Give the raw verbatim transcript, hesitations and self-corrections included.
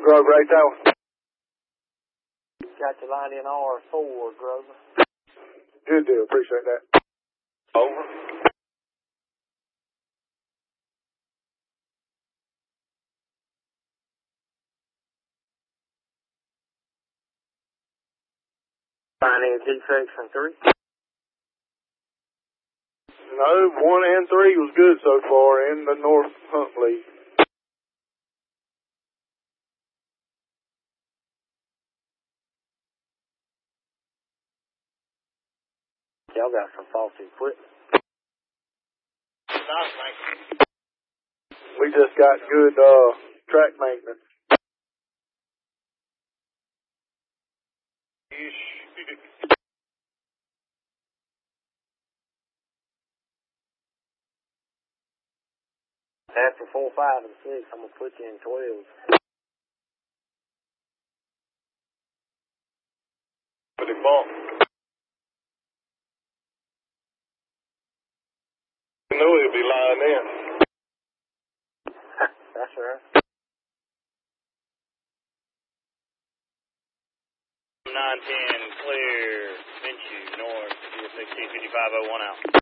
Grover, eight Tower. Got your line in R four, Grover. Good deal, appreciate that. Over. Finding a defect from three. No, one and three was good so far in the North Hunt League. Y'all got some faulty equipment. Nice, thank you. We just got good uh, track maintenance. After four, five, and six, I'm gonna put you in twelve. For the ball. I knew he'd be lying in. That's right. nine ten, clear, Vinci, north, sixteen fifty-five oh one out.